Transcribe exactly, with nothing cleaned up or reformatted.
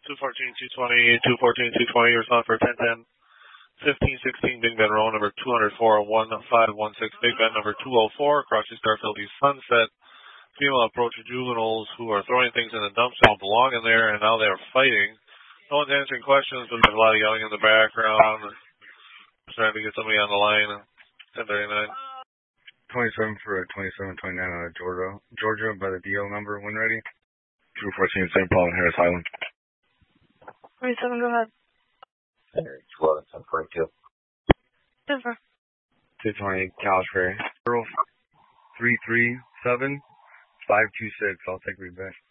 two fourteen, two twenty, two fourteen, two twenty, respond for ten ten, fifteen sixteen, Big Bend Road, number two oh four, one five one six, Big Bend, number two oh four, crossing Starfield East Sunset. Female approach juveniles who are throwing things in the dumpster don't belong in there, and now they're fighting. No one's answering questions, but there's a lot of yelling in the background. Trying to get somebody on the line. ten thirty-nine. twenty-seven for twenty-seven twenty-nine out of Georgia. Georgia by the D L number when ready. two fourteen Saint Paul and Harris Highland. twenty-seven, go ahead. twelve, ten forty-two. Denver. two twenty, Calais Ferry. three three seven, five two six, I'll take read back.